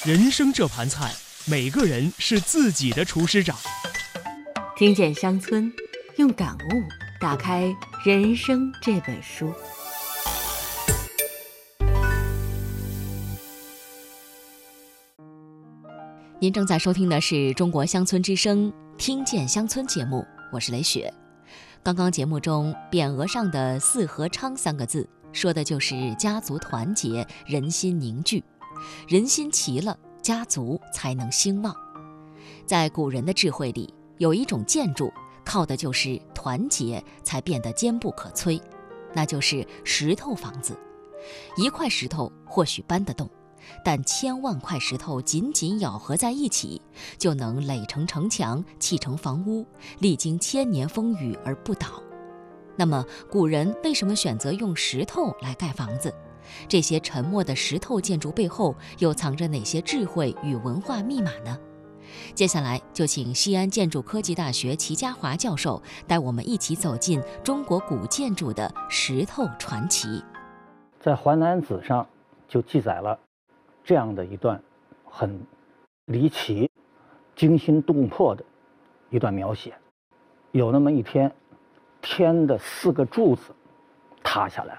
人生这盘菜，每个人是自己的厨师长。 听见乡村，用感悟打开人生这本书。 您正在收听的是中国乡村之声听见乡村节目，我是雷雪。刚刚节目中匾额上的四合昌三个字，说的就是家族团结，人心凝聚。人心齐了，家族才能兴旺。在古人的智慧里，有一种建筑靠的就是团结才变得坚不可摧，那就是石头房子。一块石头或许搬得动，但千万块石头紧紧咬合在一起，就能垒成城墙，砌成房屋，历经千年风雨而不倒。那么古人为什么选择用石头来盖房子？这些沉默的石头建筑背后又藏着哪些智慧与文化密码呢？接下来就请西安建筑科技大学齐家华教授带我们一起走进中国古建筑的石头传奇。 在《淮南子》上就记载了这样的一段很离奇、惊心动魄的一段描写。有那么一天，天的4个柱子塌下来了，